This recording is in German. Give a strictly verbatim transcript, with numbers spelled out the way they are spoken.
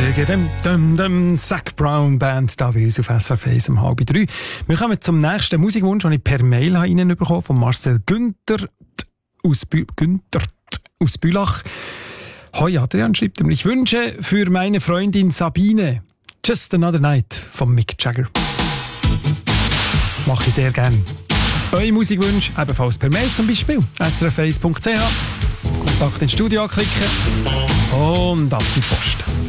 Dem, dem, dem Zac Brown Band da bei uns auf S R F eins um halb drei. Wir kommen zum nächsten Musikwunsch, den ich per Mail reinbekommen von Marcel Günther aus, Bü Günther aus Bülach. Hoi Adrian schreibt er, ich wünsche für meine Freundin Sabine Just Another Night von Mick Jagger. Mache ich sehr gern. Eure Musikwünsche ebenfalls per Mail zum Beispiel s r f eins punkt c h. Kontakt ins Studio anklicken und ab die Post.